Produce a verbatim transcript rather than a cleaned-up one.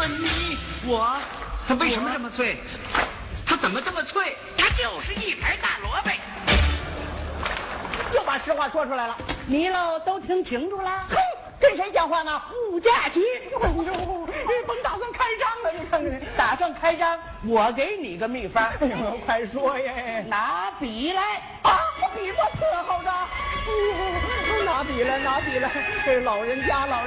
你我， 它为什么这么脆？它怎么这么脆？ 它就是一盘大萝卜。 又把实话说出来了， 你喽都听清楚了？ 哼，跟谁讲话呢？ 物价局。 哎呦，你甭打算开张了，你看看你。 打算开张，我给你个秘方。 哎呦，快说耶！ 拿笔来啊，我笔我伺候着。哎呦，拿笔来，拿笔来，这老人家老人。